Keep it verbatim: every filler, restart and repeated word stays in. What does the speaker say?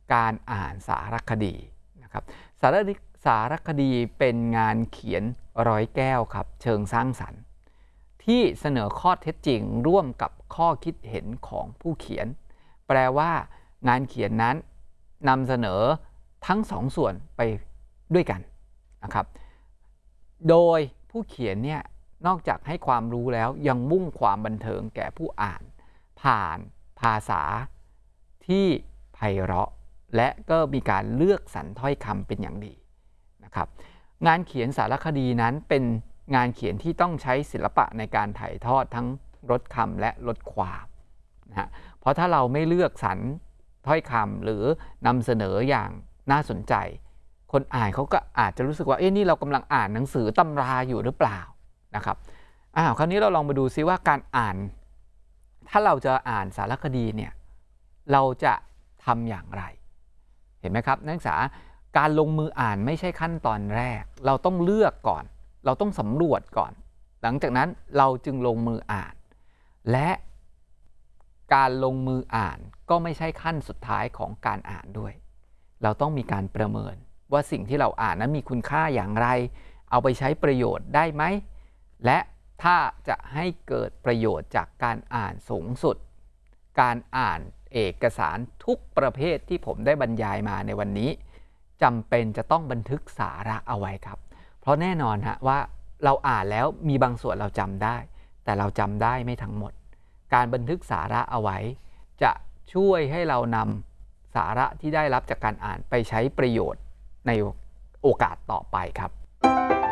การอ่านสารคดีนะครับสารสารคดีเป็นงานเขียนร้อยแก้วครับเชิงสร้างสรรค์ที่เสนอข้อเท็จจริงร่วมกับข้อคิดเห็นของผู้เขียนแปลว่างานเขียนนั้นนำเสนอทั้งสองส่วนไปด้วยกันนะครับโดยผู้เขียนเนี่ยนอกจากให้ความรู้แล้วยังมุ่งความบันเทิงแก่ผู้อ่านผ่านภาษาที่ไพเราะและก็มีการเลือกสรรถ้อยคำเป็นอย่างดีนะครับงานเขียนสารคดีนั้นเป็นงานเขียนที่ต้องใช้ศิลปะในการถ่ายทอดทั้งลดคำและลดความนะฮะเพราะถ้าเราไม่เลือกสรรถ้อยคำหรือนำเสนออย่างน่าสนใจคนอ่านเขาก็อาจจะรู้สึกว่าเอ๊ะนี่เรากำลังอ่านหนังสือตำราอยู่หรือเปล่านะครับอ้าวคราวนี้เราลองมาดูซิว่าการอ่านถ้าเราจะอ่านสารคดีเนี่ยเราจะทำอย่างไรเห็นไหมครับนักศึกษาการลงมืออ่านไม่ใช่ขั้นตอนแรกเราต้องเลือกก่อนเราต้องสำรวจก่อนหลังจากนั้นเราจึงลงมืออ่านและการลงมืออ่านก็ไม่ใช่ขั้นสุดท้ายของการอ่านด้วยเราต้องมีการประเมินว่าสิ่งที่เราอ่านนั้นมีคุณค่าอย่างไรเอาไปใช้ประโยชน์ได้ไหมและถ้าจะให้เกิดประโยชน์จากการอ่านสูงสุดการอ่านเอกสารทุกประเภทที่ผมได้บรรยายมาในวันนี้จำเป็นจะต้องบันทึกสาระเอาไว้ครับเพราะแน่นอนฮะว่าเราอ่านแล้วมีบางส่วนเราจำได้แต่เราจำได้ไม่ทั้งหมดการบันทึกสาระเอาไว้จะช่วยให้เรานำสาระที่ได้รับจากการอ่านไปใช้ประโยชน์ในโอกาสต่อไปครับ